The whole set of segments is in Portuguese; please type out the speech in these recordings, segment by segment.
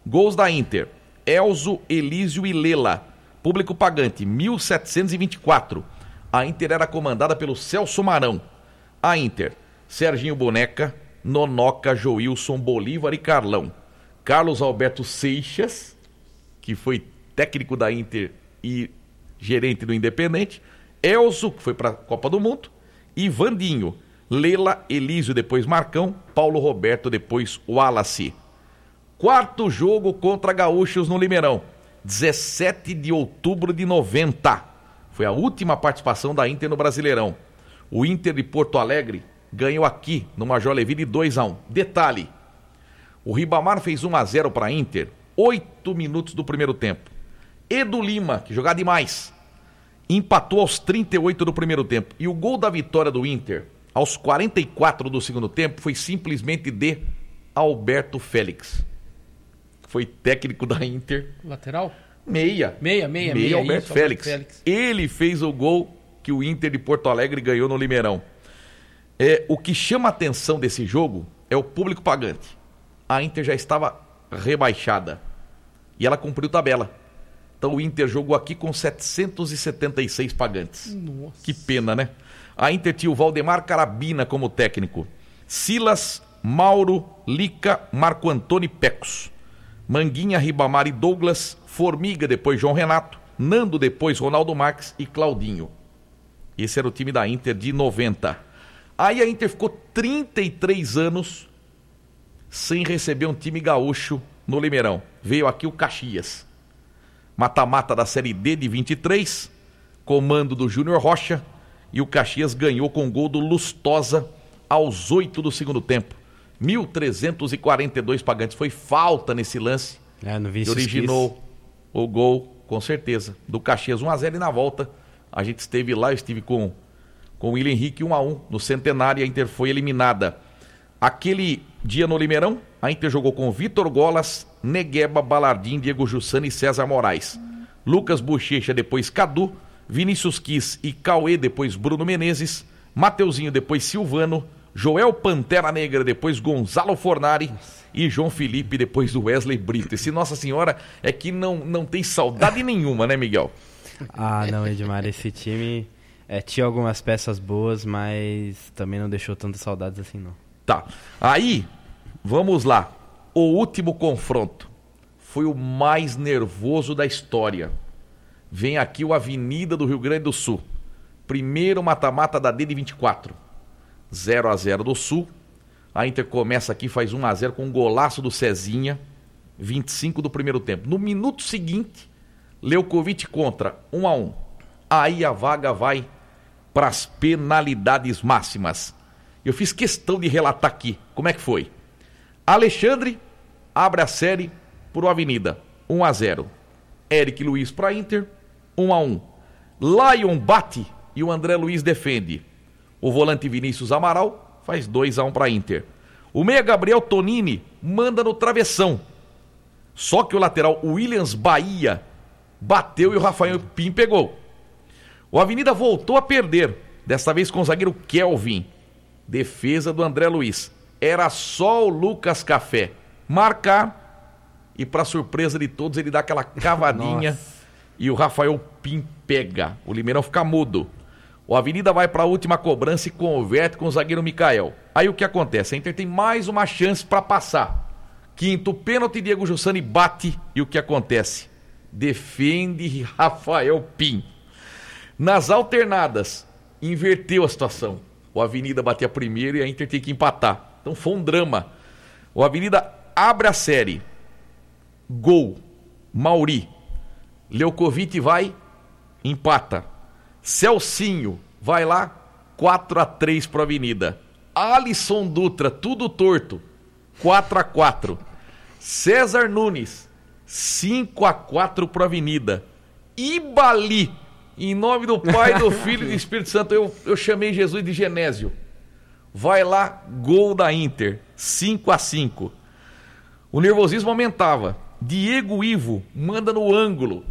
Gols da Inter: Elzo, Elísio e Lela. Público pagante, 1.724. A Inter era comandada pelo Celso Marão. A Inter: Serginho Boneca, Nonoca, Joilson, Bolívar e Carlão. Carlos Alberto Seixas, que foi técnico da Inter e gerente do Independente. Elzo, que foi para a Copa do Mundo. E Vandinho. Lela, Elísio, depois Marcão. Paulo Roberto, depois Wallace. Quarto jogo contra Gaúchos no Limeirão, 17 de outubro de 90. Foi a última participação da Inter no Brasileirão. O Inter de Porto Alegre ganhou aqui no Major Levi de 2-1. Detalhe: o Ribamar fez 1-0 para a Inter, 8 minutos do primeiro tempo. Edu Lima, que jogava demais, empatou aos 38 do primeiro tempo. E o gol da vitória do Inter, aos 44 do segundo tempo, foi simplesmente de Alberto Félix. Foi técnico da Inter. Lateral? Meia, Alberto isso, Félix. Félix. Ele fez o gol que o Inter de Porto Alegre ganhou no Limeirão. O que chama a atenção desse jogo é o público pagante. A Inter já estava rebaixada e ela cumpriu tabela. Então o Inter jogou aqui com 776 pagantes. Nossa. Que pena, né? A Inter tinha o Valdemar Carabina como técnico. Silas, Mauro, Lica, Marco Antônio e Pecos. Manguinha, Ribamar e Douglas. Formiga, depois João Renato. Nando, depois Ronaldo Marques e Claudinho. Esse era o time da Inter de 90. Aí a Inter ficou 33 anos sem receber um time gaúcho no Limeirão. Veio aqui o Caxias. Mata-mata da Série D de 23, comando do Júnior Rocha, e o Caxias ganhou com gol do Lustosa aos 8 do segundo tempo. 1.342 pagantes. Foi falta nesse lance que originou o gol, com certeza, do Caxias. 1-0 e na volta a gente esteve lá, eu estive com o William Henrique 1-1 no Centenário, e a Inter foi eliminada. Aquele dia no Limeirão, a Inter jogou com Vitor Golas, Negueba, Balardim, Diego Jussani e César Moraes. Lucas Bochecha, depois Cadu, Vinícius Quis e Cauê, depois Bruno Menezes, Mateuzinho, depois Silvano, Joel Pantera Negra, depois Gonzalo Fornari e João Felipe, depois do Wesley Brito. Esse Nossa Senhora é que não tem saudade nenhuma, né, Miguel? Ah, não, Edmar, esse time tinha algumas peças boas, mas também não deixou tantas saudades assim, não. Tá, aí, vamos lá. O último confronto foi o mais nervoso da história. Vem aqui o Avenida do Rio Grande do Sul. Primeiro mata-mata da D de 24. 0-0 do Sul. A Inter começa aqui, faz 1-0 com um golaço do Cezinha. 25 do primeiro tempo. No minuto seguinte, Leukovic contra, 1-1. Aí a vaga vai para as penalidades máximas. Eu fiz questão de relatar aqui como é que foi. Alexandre abre a série por Avenida, 1-0. Eric Luiz para Inter, 1-1. Lion bate e o André Luiz defende. O volante Vinícius Amaral faz 2-1 para Inter. O meia Gabriel Tonini manda no travessão. Só que o lateral Williams Bahia bateu e o Rafael Pim pegou. O Avenida voltou a perder, desta vez com o zagueiro Kelvin. Defesa do André Luiz. Era só o Lucas Café marcar e, para surpresa de todos, ele dá aquela cavadinha e o Rafael Pim pega. O Limeirão fica mudo. O Avenida vai para a última cobrança e converte com o zagueiro Mikael. Aí o que acontece? A Inter tem mais uma chance para passar. Quinto pênalti, Diego Jussani bate e o que acontece? Defende Rafael Pim. Nas alternadas, inverteu a situação. O Avenida batia primeiro e a Inter tem que empatar. Então foi um drama. O Avenida abre a série. Gol. Mauri. Leukovic vai, empata. Celcinho vai lá, 4-3 pro Avenida. Alisson Dutra, tudo torto, 4-4. César Nunes, 5-4 pro Avenida. Ibali, em nome do Pai, do Filho e do Espírito Santo, eu chamei Jesus de Genésio. Vai lá, gol da Inter, 5-5. O nervosismo aumentava. Diego Ivo manda no ângulo,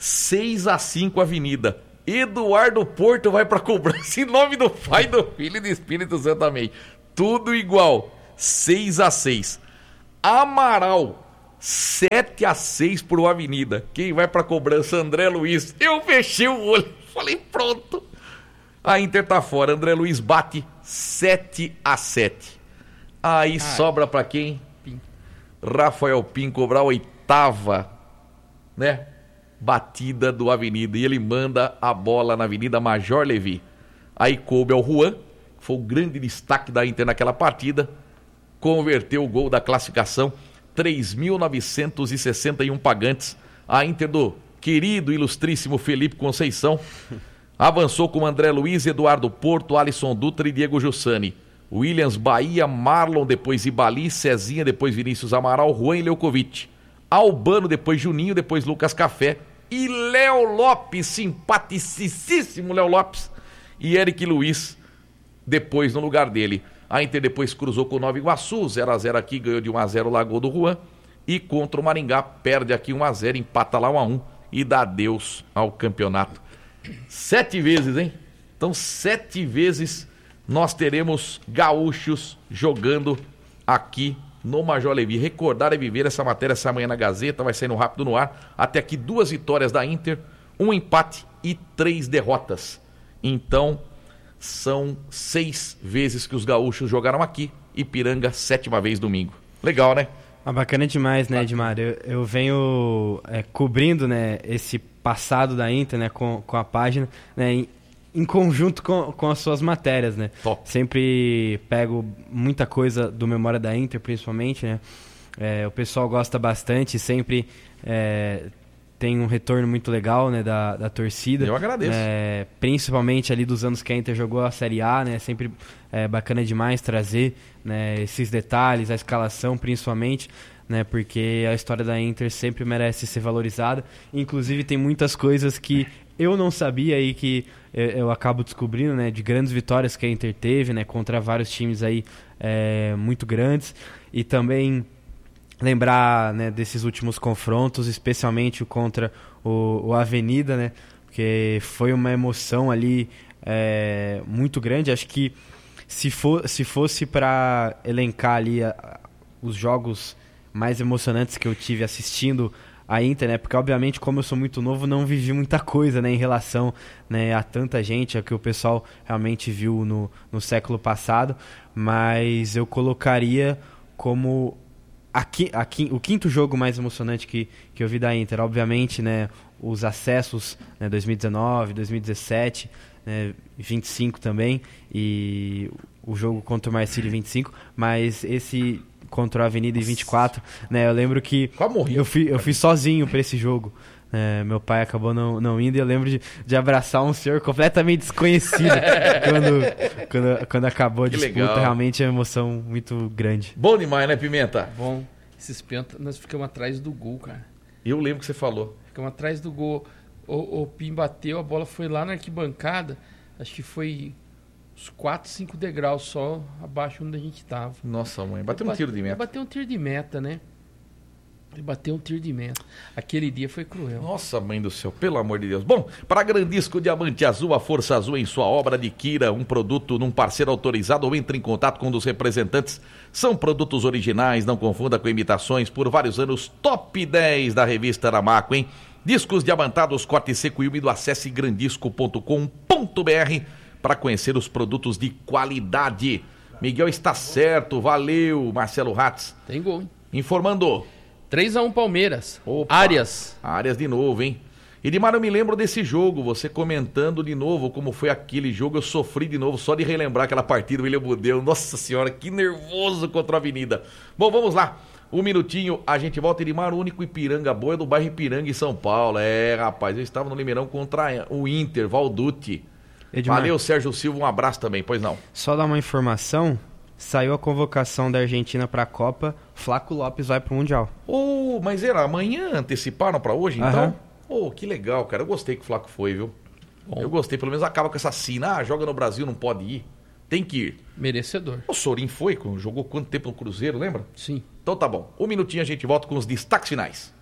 6-5 Avenida. Eduardo Porto vai para cobrança em nome do Pai, do Filho e do Espírito Santo também. Tudo igual, 6-6. Amaral 7-6 pro Avenida. Quem vai pra cobrança? André Luiz. Eu fechei o olho, falei, pronto. A Inter tá fora, André Luiz bate 7-7. Aí sobra pra quem? Rafael Pim cobrar a 8ª, né? Batida do Avenida. E ele manda a bola na Avenida Major Levi. Aí coube ao Juan, que foi o grande destaque da Inter naquela partida. Converteu o gol da classificação. 3.961 pagantes. A Inter do querido, ilustríssimo Felipe Conceição avançou com André Luiz, Eduardo Porto, Alisson Dutra e Diego Jussani. Williams, Bahia, Marlon, depois Ibali, Cezinha, depois Vinícius Amaral, Juan e Leukovic. Albano, depois Juninho, depois Lucas Café. E Léo Lopes, simpaticíssimo Léo Lopes. E Eric Luiz, depois no lugar dele. A Inter depois cruzou com o Nova Iguaçu, 0-0 aqui, ganhou de 1-0 lá, gol do Juan. E contra o Maringá, perde aqui 1-0, empata lá 1-1 e dá adeus ao campeonato. 7 vezes, hein? Então 7 vezes nós teremos gaúchos jogando aqui no Major Levi. Recordar e viver essa matéria essa manhã na Gazeta, vai saindo rápido no ar. Até aqui 2 vitórias da Inter, 1 empate e 3 derrotas. Então são 6 vezes que os gaúchos jogaram aqui. Ipiranga, 7ª vez domingo. Legal, né? Bacana demais, né, Edmar? Eu venho cobrindo, né, esse passado da Inter, né, com a página, né, em conjunto com as suas matérias, né? Top. Sempre pego muita coisa do Memória da Inter, principalmente, né? O pessoal gosta bastante, sempre tem um retorno muito legal, né, da torcida. Eu agradeço. Principalmente ali dos anos que a Inter jogou a Série A, né? Sempre bacana demais trazer, né, esses detalhes, a escalação principalmente, né? Porque a história da Inter sempre merece ser valorizada. Inclusive tem muitas coisas que eu não sabia e que eu acabo descobrindo, né? De grandes vitórias que a Inter teve, né? Contra vários times aí muito grandes. E também lembrar, né, desses últimos confrontos, especialmente contra o Avenida, né? Porque foi uma emoção ali muito grande. Acho que se fosse para elencar ali os jogos mais emocionantes que eu tive assistindo a Inter, né? Porque obviamente, como eu sou muito novo, não vivi muita coisa, né, em relação, né, a tanta gente, a que o pessoal realmente viu no século passado, mas eu colocaria como o quinto jogo mais emocionante que eu vi da Inter. Obviamente, né, os acessos, né, 2019, 2017, né, 25 também, e o jogo contra o Marcílio 25, mas esse contra a Avenida em 24, né, eu lembro que eu fui sozinho para esse jogo. Meu pai acabou não indo, e eu lembro de abraçar um senhor completamente desconhecido quando acabou a disputa. Realmente é uma emoção muito grande. Bom demais, né, Pimenta? Bom, esses penta, nós ficamos atrás do gol, cara. Eu lembro que você falou. Ficamos atrás do gol. O Pim bateu, a bola foi lá na arquibancada, acho que foi uns 4, 5 degraus só abaixo onde a gente tava. Nossa, mãe, bateu um tiro de meta. Bateu um tiro de meta, né? Ele bateu um tiro de meta. Aquele dia foi cruel. Nossa, mãe do céu, pelo amor de Deus. Bom, para Grandisco Diamante Azul, a Força Azul em sua obra, adquira um produto num parceiro autorizado ou entre em contato com um dos representantes. São produtos originais, não confunda com imitações. Por vários anos, top 10 da revista Aramaco, hein? Discos diamantados, corte seco e úmido. Acesse grandisco.com.br para conhecer os produtos de qualidade. Miguel está certo, valeu, Marcelo Ratz. Tem gol, hein? Informando. 3-1 Palmeiras. Opa, Arias de novo, hein? Edmar, eu me lembro desse jogo, você comentando de novo como foi aquele jogo, eu sofri de novo só de relembrar aquela partida, William Budeu. Nossa senhora, que nervoso contra a Avenida. Bom, vamos lá. Um minutinho, a gente volta. Edmar, o único Ipiranga boa é do bairro Ipiranga em São Paulo. Rapaz, eu estava no Limeirão contra o Inter, Valduti. Edmar, valeu, Sérgio Silva, um abraço também, pois não. Só dar uma informação, saiu a convocação da Argentina para a Copa, Flaco Lopes vai para o Mundial. Mas era amanhã, anteciparam para hoje, então? Que legal, cara, eu gostei que o Flaco foi, viu? Bom. Eu gostei, pelo menos acaba com essa sina, joga no Brasil, não pode ir, tem que ir. Merecedor. O Sorin foi, jogou quanto tempo no Cruzeiro, lembra? Sim. Então tá bom, um minutinho a gente volta com os destaques finais.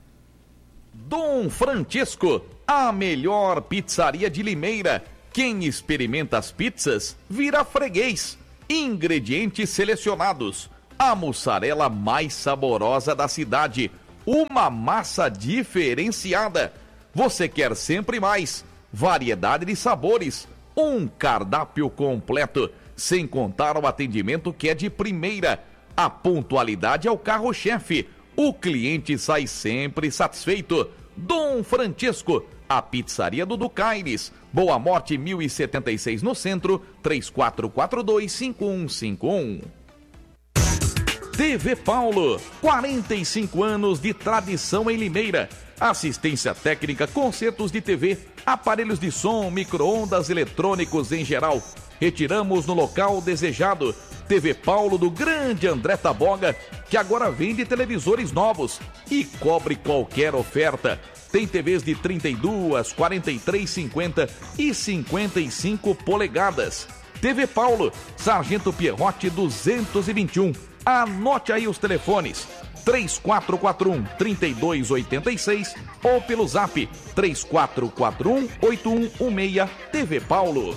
Dom Francesco, a melhor pizzaria de Limeira. Quem experimenta as pizzas vira freguês. Ingredientes selecionados: a mussarela mais saborosa da cidade. Uma massa diferenciada. Você quer sempre mais. Variedade de sabores. Um cardápio completo. Sem contar o atendimento que é de primeira. A pontualidade é o carro-chefe. O cliente sai sempre satisfeito. Dom Francesco, a pizzaria do Ducaires. Boa Morte 1076 no centro, 3442-5151. TV Paulo, 45 anos de tradição em Limeira. Assistência técnica, concertos de TV, aparelhos de som, micro-ondas, eletrônicos em geral. Retiramos no local desejado. TV Paulo do grande André Taboga, que agora vende televisores novos e cobre qualquer oferta. Tem TVs de 32, 43, 50 e 55 polegadas. TV Paulo, Sargento Pierrotti 221. Anote aí os telefones: 3441-3286 ou pelo zap 3441-8116. TV Paulo.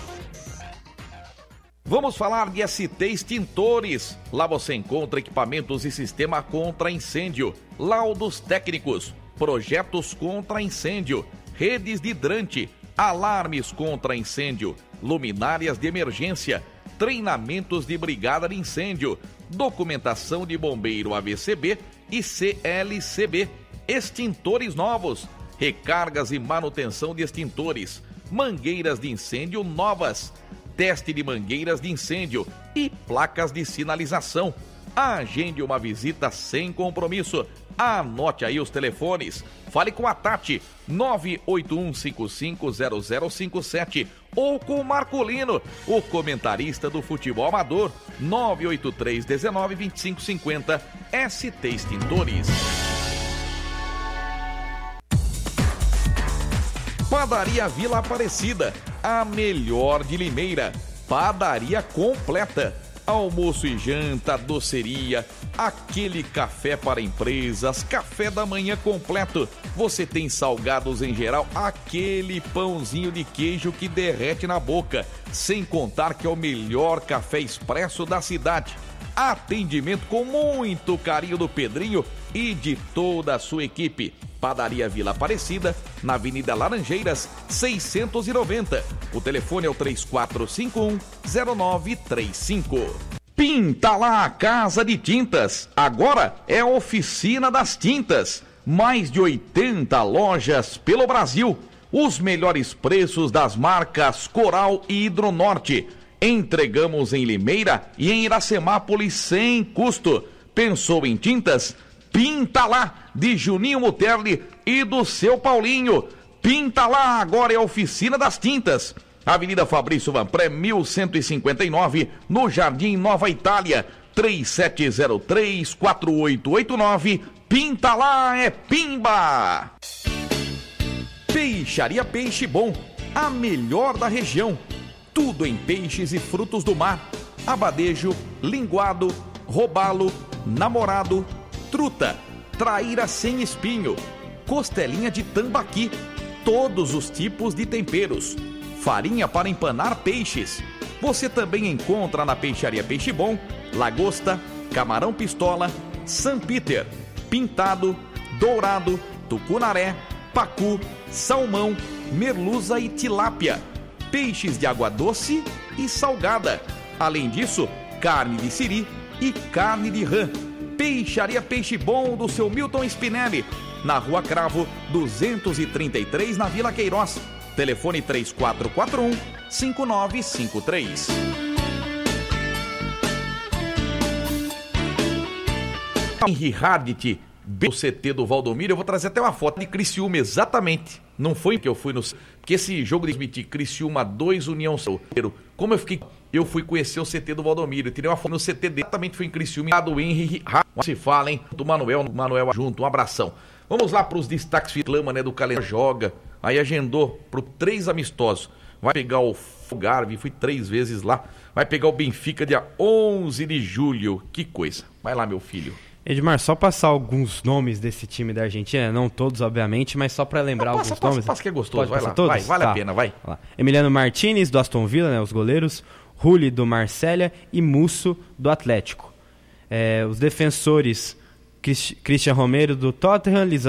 Vamos falar de ST Extintores. Lá você encontra equipamentos e sistema contra incêndio, laudos técnicos, projetos contra incêndio, redes de hidrante, alarmes contra incêndio, luminárias de emergência, treinamentos de brigada de incêndio, documentação de bombeiro AVCB e CLCB, extintores novos, recargas e manutenção de extintores, mangueiras de incêndio novas, teste de mangueiras de incêndio e placas de sinalização. Agende uma visita sem compromisso. Anote aí os telefones. Fale com a Tati, 981550057, ou com o Marcolino, o comentarista do futebol amador, 983192550. ST Extintores. Padaria Vila Aparecida, a melhor de Limeira. Padaria completa. Almoço e janta, doceria, aquele café para empresas, café da manhã completo. Você tem salgados em geral, aquele pãozinho de queijo que derrete na boca. Sem contar que é o melhor café expresso da cidade. Atendimento com muito carinho do Pedrinho e de toda a sua equipe. Padaria Vila Aparecida, na Avenida Laranjeiras, 690. O telefone é o 3451-0935. Pinta lá a Casa de Tintas. Agora é a Oficina das Tintas. Mais de 80 lojas pelo Brasil. Os melhores preços das marcas Coral e Hidronorte. Entregamos em Limeira e em Iracemápolis sem custo. Pensou em tintas? Pinta lá, de Juninho Muterli e do seu Paulinho. Pinta lá, agora é a Oficina das Tintas. Avenida Fabrício Vanpré, 1159, no Jardim Nova Itália, 3703-4889. Pinta lá, é pimba! Peixaria Peixe Bom, a melhor da região. Tudo em peixes e frutos do mar. Abadejo, linguado, robalo, namorado, truta, traíra sem espinho, costelinha de tambaqui, todos os tipos de temperos, farinha para empanar peixes. Você também encontra na Peixaria Peixe Bom, lagosta, camarão pistola, San Peter, pintado, dourado, tucunaré, pacu, salmão, merluza e tilápia, peixes de água doce e salgada. Além disso, carne de siri e carne de rã. Peixaria Peixe Bom do seu Milton Spinelli, na Rua Cravo, 233, na Vila Queiroz. Telefone 3441-5953. Henry Hardit, o CT do Valdomiro. Eu vou trazer até uma foto de Criciúma, exatamente. Não foi que eu fui no... Porque esse jogo de transmitir Criciúma 2, União Solteiro. Como eu fui conhecer o CT do Valdomiro. Eu tirei uma foto no CT dele, exatamente foi em Criciúma. Do Henry Hardit. Se fala, hein? Do Manuel junto. Um abração. Vamos lá para os destaques. Reclama, né? Do calendário. Joga. Aí agendou para 3 amistosos. Vai pegar o Algarve, fui 3 vezes lá. Vai pegar o Benfica dia 11 de julho. Que coisa. Vai lá, meu filho. Edmar, só passar alguns nomes desse time da Argentina, não todos, obviamente, mas só para lembrar alguns nomes. Passa que é gostoso, vai lá. Todos? Vale a pena, vai. Emiliano Martinez, do Aston Villa, né, os goleiros, Rulli, do Marselha e Musso, do Atlético. Os defensores, Christian Romero do Tottenham,